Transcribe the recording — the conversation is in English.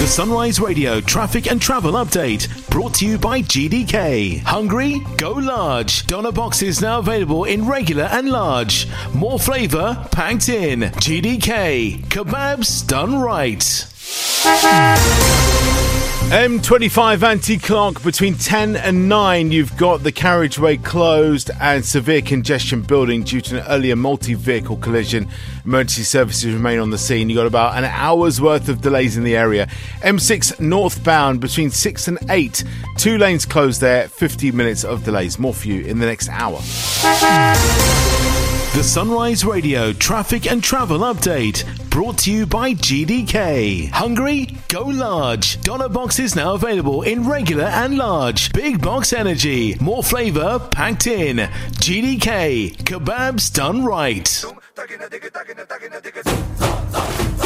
The Sunrise Radio traffic and travel update brought to you by GDK. Hungry? Go large. Doner boxes now available in regular and large. More flavour packed in. GDK. Kebabs done right. M25 anti-clock between 10 and 9. You've got the carriageway closed and severe congestion building due to an earlier multi-vehicle collision. Emergency services remain on the scene. You've got about an hour's worth of delays in the area. M6 northbound between 6 and 8. 2 lanes closed there, 50 minutes of delays. More for you in the next hour. The Sunrise Radio traffic and travel update brought to you by GDK. Hungry? Go large. Doner boxes now available in regular and large. Big box energy. More flavour packed in. GDK. Kebabs done right.